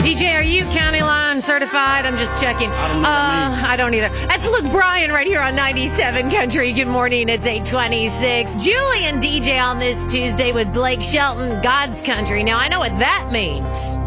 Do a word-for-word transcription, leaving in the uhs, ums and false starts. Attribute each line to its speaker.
Speaker 1: D J, are you county line certified? I'm just checking.
Speaker 2: I don't know what that
Speaker 1: uh,
Speaker 2: means.
Speaker 1: I don't either. That's Luke Bryan right here on ninety-seven Country. Good morning. It's eight twenty-six. Julie and D J on this Tuesday with Blake Shelton, God's Country. Now, I know what that means.